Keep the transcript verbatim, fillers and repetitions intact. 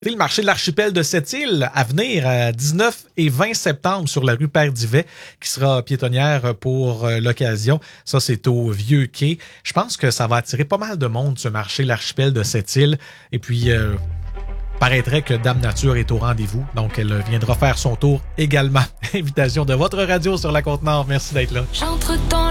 Le marché de l'archipel de Sept-Îles à venir à dix-neuf et vingt septembre sur la rue Père-Divet qui sera piétonnière pour l'occasion. Ça, c'est au Vieux-Quai. Je pense que ça va attirer pas mal de monde, ce marché, l'archipel de Sept-Îles. Et puis, euh, paraîtrait que Dame Nature est au rendez-vous. Donc, elle viendra faire son tour également. Invitation de votre radio sur la Côte-Nord. Merci d'être là. J'entre dans